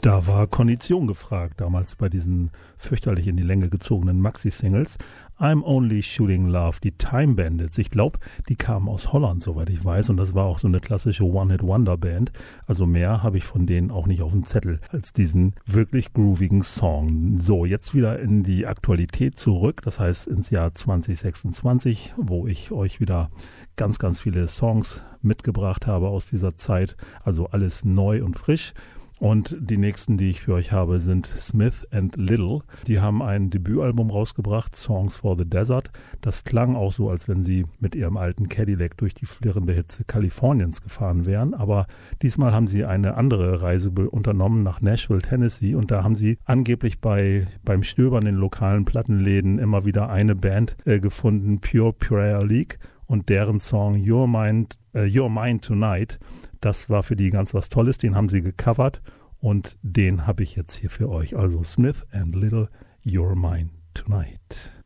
Da war Kondition gefragt, damals bei diesen fürchterlich in die Länge gezogenen Maxi-Singles. I'm Only Shooting Love, die Time Bandits. Ich glaube, die kamen aus Holland, soweit ich weiß. Und das war auch so eine klassische One-Hit-Wonder-Band. Also mehr habe ich von denen auch nicht auf dem Zettel als diesen wirklich groovigen Song. So, jetzt wieder in die Aktualität zurück. Das heißt ins Jahr 2026, wo ich euch wieder ganz, ganz viele Songs mitgebracht habe aus dieser Zeit. Also alles neu und frisch. Und die nächsten, die ich für euch habe, sind Smith and Little. Die haben ein Debütalbum rausgebracht, Songs for the Desert. Das klang auch so, als wenn sie mit ihrem alten Cadillac durch die flirrende Hitze Kaliforniens gefahren wären. Aber diesmal haben sie eine andere Reise unternommen nach Nashville, Tennessee. Und da haben sie angeblich beim Stöbern in lokalen Plattenläden immer wieder eine Band gefunden, Pure Prayer League. Und deren Song You're Mine Tonight, das war für die ganz was Tolles, den haben sie gecovert und den habe ich jetzt hier für euch. Also Smith and Little, You're Mine Tonight.